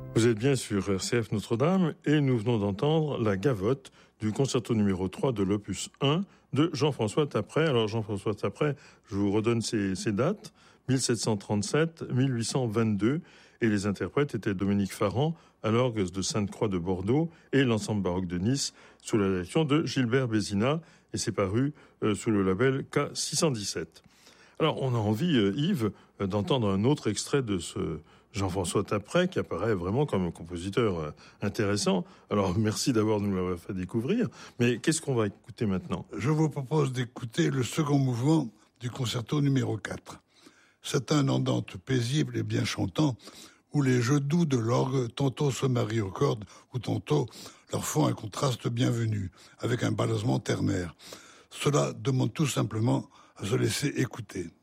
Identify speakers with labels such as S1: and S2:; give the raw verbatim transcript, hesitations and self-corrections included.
S1: Vous êtes bien sur R C F Notre-Dame et nous venons d'entendre la gavotte du concerto numéro trois de l'opus un de Jean-François Thapret. Alors Jean-François Thapret, je vous redonne ses, ses dates, mille sept cent trente-sept à mille huit cent vingt-deux, et les interprètes étaient Dominique Farran à l'orgue de Sainte-Croix de Bordeaux et l'ensemble baroque de Nice sous la direction de Gilbert Bézina, et c'est paru euh, sous le label K six cent dix-sept. Alors on a envie, euh, Yves, euh, d'entendre un autre extrait de ce Jean-François Thapret, qui apparaît vraiment comme un compositeur euh, intéressant. Alors, merci d'avoir nous l'avoir fait découvrir. Mais qu'est-ce qu'on va écouter maintenant ?
S2: Je vous propose d'écouter le second mouvement du concerto numéro quatre. C'est un andante paisible et bien chantant, où les jeux doux de l'orgue tantôt se marient aux cordes, ou tantôt leur font un contraste bienvenu, avec un balancement ternaire. Cela demande tout simplement à se laisser écouter.